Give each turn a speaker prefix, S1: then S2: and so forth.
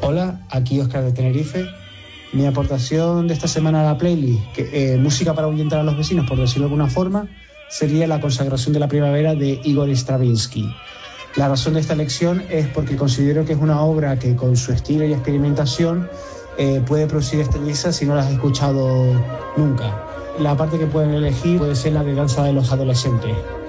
S1: Hola, aquí Óscar de Tenerife. Mi aportación de esta semana a la playlist, música para ahuyentar a los vecinos, por decirlo de alguna forma, sería La consagración de la primavera de Igor Stravinsky. La razón de esta elección es porque considero que es una obra que con su estilo y experimentación puede producir extrañeza si no la has escuchado nunca. La parte que pueden elegir puede ser la de Danza de los Adolescentes.